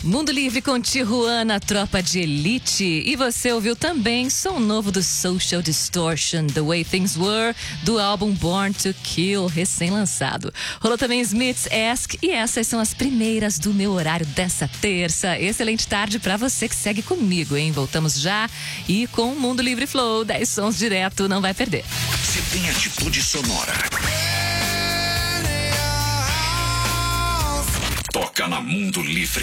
Mundo Livre com Tijuana, Tropa de Elite. E você ouviu também som novo do Social Distortion, The Way Things Were, do álbum Born to Kill, recém-lançado. Rolou também Smith's Ask, e essas são as primeiras do meu horário dessa terça. Excelente tarde pra você que segue comigo, hein? Voltamos já e com Mundo Livre Flow, 10 sons direto, não vai perder. Se tem atitude sonora, toca na Mundo Livre.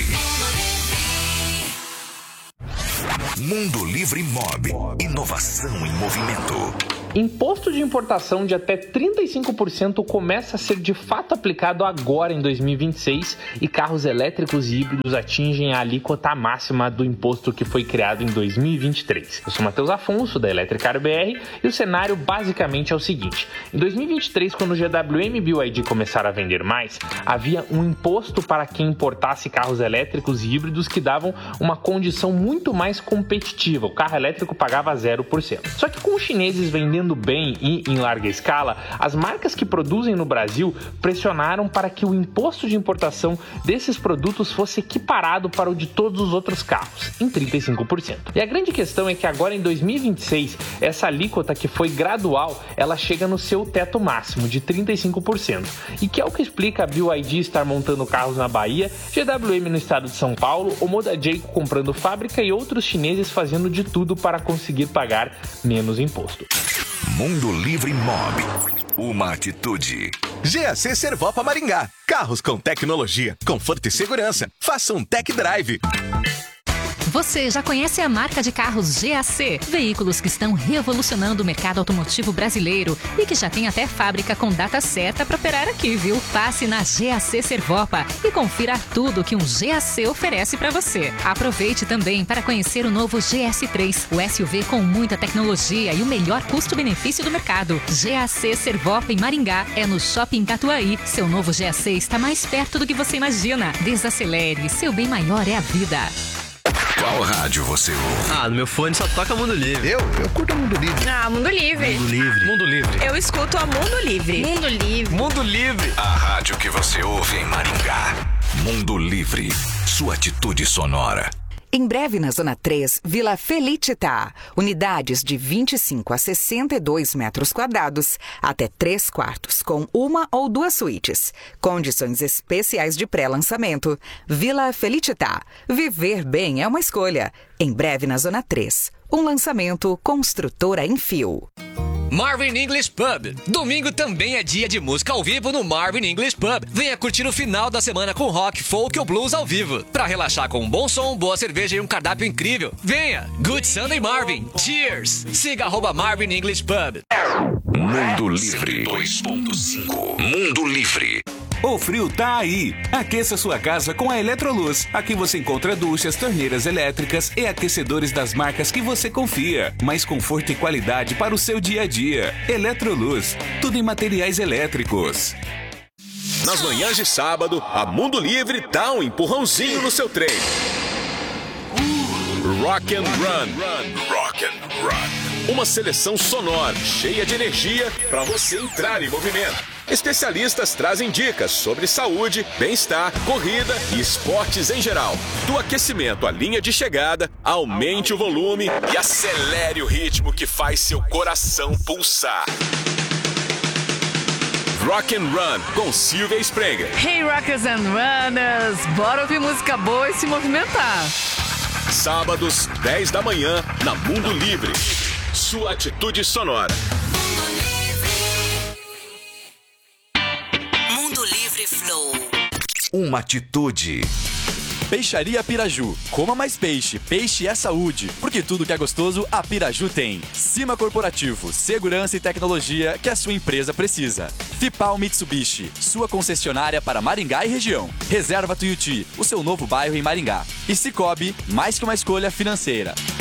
Mundo Livre Mob. Inovação em movimento. Imposto de importação de até 35% começa a ser de fato aplicado agora em 2026 e carros elétricos e híbridos atingem a alíquota máxima do imposto que foi criado em 2023. Eu sou Matheus Afonso, da Electricar BR, e o cenário basicamente é o seguinte. Em 2023, quando o GWM e BYD começaram a vender mais, havia um imposto para quem importasse carros elétricos e híbridos que davam uma condição muito mais competitiva. O carro elétrico pagava 0%. Só que com os chineses vendendo bem e em larga escala, as marcas que produzem no Brasil pressionaram para que o imposto de importação desses produtos fosse equiparado para o de todos os outros carros, em 35%. E a grande questão é que agora em 2026, essa alíquota que foi gradual, ela chega no seu teto máximo de 35%, e que é o que explica a BYD estar montando carros na Bahia, GWM no estado de São Paulo, o Moda Jayco comprando fábrica e outros chineses fazendo de tudo para conseguir pagar menos imposto. Mundo Livre Mob. Uma atitude. GAC Servopa Maringá. Carros com tecnologia, conforto e segurança. Faça um tech drive. Você já conhece a marca de carros GAC? Veículos que estão revolucionando o mercado automotivo brasileiro e que já tem até fábrica com data certa para operar aqui, viu? Passe na GAC Servopa e confira tudo que um GAC oferece para você. Aproveite também para conhecer o novo GS3, o SUV com muita tecnologia e o melhor custo-benefício do mercado. GAC Servopa em Maringá é no Shopping Catuaí. Seu novo GAC está mais perto do que você imagina. Desacelere, seu bem maior é a vida. Qual rádio você ouve? No meu fone só toca Mundo Livre. Eu curto Mundo Livre. Mundo Livre. Mundo Livre. Mundo Livre. Eu escuto a Mundo Livre. Mundo Livre. Mundo Livre. A rádio que você ouve em Maringá. Mundo Livre. Sua atitude sonora. Em breve, na Zona 3, Vila Felicità. Unidades de 25 a 62 metros quadrados, até 3 quartos, com uma ou 2 suítes. Condições especiais de pré-lançamento. Vila Felicità. Viver bem é uma escolha. Em breve, na Zona 3. Um lançamento Construtora em Fio. Marvin English Pub. Domingo também é dia de música ao vivo no Marvin English Pub. Venha curtir o final da semana com rock, folk ou blues ao vivo. Pra relaxar com um bom som, boa cerveja e um cardápio incrível. Venha! Good Sunday Marvin. Cheers! Siga @Marvin English Pub. Mundo Livre 2.5. Mundo Livre. O frio tá aí. Aqueça sua casa com a Eletroluz. Aqui você encontra duchas, torneiras elétricas e aquecedores das marcas que você confia. Mais conforto e qualidade para o seu dia a dia. Eletroluz. Tudo em materiais elétricos. Nas manhãs de sábado, a Mundo Livre dá um empurrãozinho no seu treino. Rock and Run. Rock and Run. Uma seleção sonora, cheia de energia para você entrar em movimento. Especialistas trazem dicas sobre saúde, bem-estar, corrida e esportes em geral. Do aquecimento à linha de chegada, aumente o volume e acelere o ritmo que faz seu coração pulsar. Rock and Run com Silvia Sprenger. Hey Rockers and Runners, bora ouvir música boa e se movimentar. Sábados, 10 da manhã, na Mundo Livre. Sua atitude sonora. Mundo Livre Flow. Uma atitude. Peixaria Piraju. Coma mais peixe. Peixe é saúde. Porque tudo que é gostoso, a Piraju tem. Cima Corporativo. Segurança e tecnologia que a sua empresa precisa. Fipal Mitsubishi. Sua concessionária para Maringá e região. Reserva Tuiuti. O seu novo bairro em Maringá. E Cicobi. Mais que uma escolha financeira.